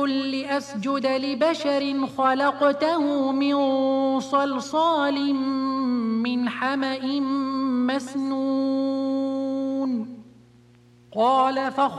لأسجد لبشر خلقته من صلصال من حمإ مسنون قال